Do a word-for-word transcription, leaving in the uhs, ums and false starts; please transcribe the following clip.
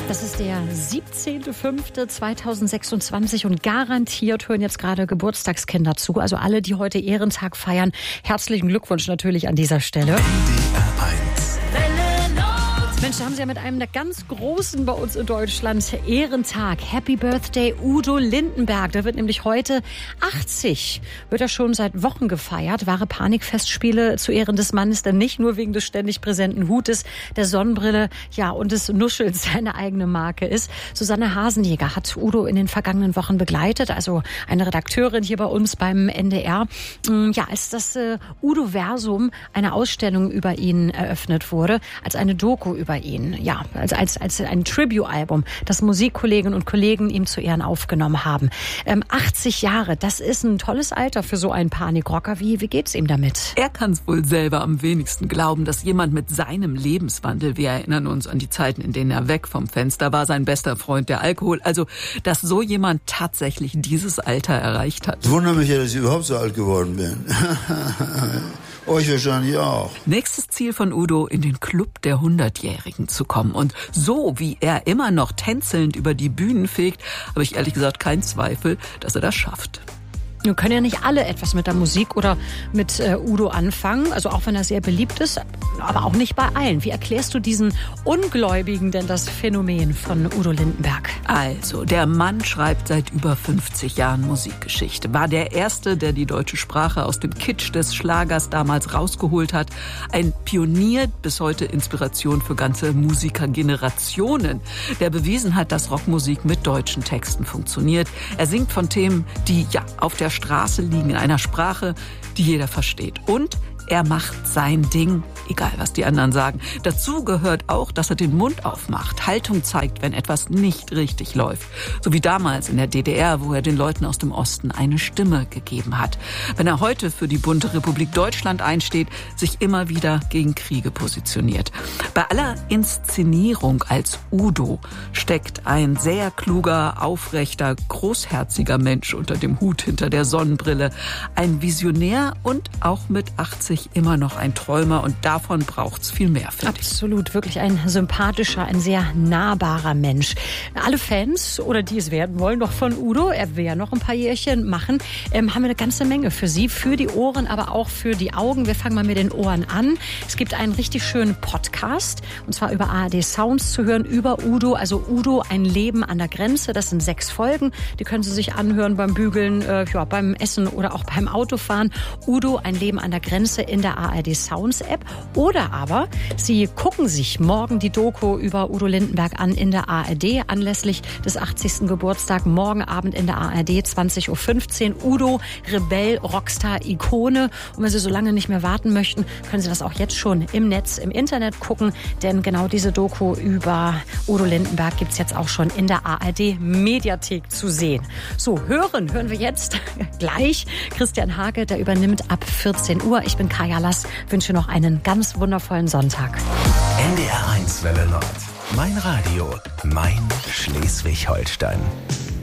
Das ist der siebzehnter fünfter zweitausendsechsundzwanzig und garantiert hören jetzt gerade Geburtstagskinder zu. Also alle, die heute Ehrentag feiern, herzlichen Glückwunsch natürlich an dieser Stelle. N D R eins. Mensch, da haben Sie ja mit einem der ganz Großen bei uns in Deutschland Ehrentag. Happy Birthday Udo Lindenberg. Der wird nämlich heute achtzig. Wird er schon seit Wochen gefeiert. Wahre Panikfestspiele zu Ehren des Mannes, denn nicht nur wegen des ständig präsenten Hutes, der Sonnenbrille, ja, und des Nuschels seine eigene Marke ist. Susanne Hasenjäger hat Udo in den vergangenen Wochen begleitet, also eine Redakteurin hier bei uns beim N D R. Ja, als das äh, Udo-Versum, eine Ausstellung über ihn eröffnet wurde, als eine Doku über ihn, ja, als, als, als ein Tribute-Album, das Musikkolleginnen und Kollegen ihm zu Ehren aufgenommen haben. Ähm, achtzig Jahre, das ist ein tolles Alter für so einen Panikrocker. Wie, wie geht's ihm damit? Er kann es wohl selber am wenigsten glauben, dass jemand mit seinem Lebenswandel, wir erinnern uns an die Zeiten, in denen er weg vom Fenster war, sein bester Freund der Alkohol, also dass so jemand tatsächlich dieses Alter erreicht hat. Ich wundere mich ja, dass ich überhaupt so alt geworden bin. Euch wahrscheinlich auch. Nächstes Ziel von Udo, in den Club der Hundertjährigen zu kommen. Und so wie er immer noch tänzelnd über die Bühnen fegt, habe ich ehrlich gesagt keinen Zweifel, dass er das schafft. Nun können ja nicht alle etwas mit der Musik oder mit äh, Udo anfangen, also auch wenn er sehr beliebt ist, aber auch nicht bei allen. Wie erklärst du diesen Ungläubigen denn das Phänomen von Udo Lindenberg? Also, der Mann schreibt seit über fünfzig Jahren Musikgeschichte. War der Erste, der die deutsche Sprache aus dem Kitsch des Schlagers damals rausgeholt hat. Ein Pionier, bis heute Inspiration für ganze Musikergenerationen, der bewiesen hat, dass Rockmusik mit deutschen Texten funktioniert. Er singt von Themen, die ja auf der Straße liegen, in einer Sprache, die jeder versteht. Und er macht sein Ding, egal was die anderen sagen. Dazu gehört auch, dass er den Mund aufmacht, Haltung zeigt, wenn etwas nicht richtig läuft. So wie damals in der D D R, wo er den Leuten aus dem Osten eine Stimme gegeben hat. Wenn er heute für die bunte Republik Deutschland einsteht, sich immer wieder gegen Kriege positioniert. Bei aller Inszenierung als Udo steckt ein sehr kluger, aufrechter, großherziger Mensch unter dem Hut hinter der Sonnenbrille. Ein Visionär und auch mit achtzig immer noch ein Träumer, und davon braucht's viel mehr, finde ich. Absolut, wirklich ein sympathischer, ein sehr nahbarer Mensch. Alle Fans oder die es werden wollen, noch von Udo, er will ja noch ein paar Jährchen machen, ähm, haben wir eine ganze Menge für Sie, für die Ohren, aber auch für die Augen. Wir fangen mal mit den Ohren an. Es gibt einen richtig schönen Podcast, und zwar über A R D Sounds zu hören, über Udo, also Udo, ein Leben an der Grenze. Das sind sechs Folgen, die können Sie sich anhören beim Bügeln, äh, ja, beim Essen oder auch beim Autofahren. Udo, ein Leben an der Grenze in der A R D Sounds App. Oder aber Sie gucken sich morgen die Doku über Udo Lindenberg an in der A R D anlässlich des achtzigsten Geburtstags. Morgen Abend in der A R D zwanzig Uhr fünfzehn. Udo, Rebell, Rockstar, Ikone. Und wenn Sie so lange nicht mehr warten möchten, können Sie das auch jetzt schon im Netz, im Internet gucken. Denn genau diese Doku über Udo Lindenberg gibt es jetzt auch schon in der A R D Mediathek zu sehen. So, hören, hören wir jetzt gleich Christian Hage, der übernimmt ab vierzehn Uhr. Ich bin Kaya Lass, wünsche noch einen ganz wundervollen Sonntag. N D R eins Welle Nord. Mein Radio, mein Schleswig-Holstein.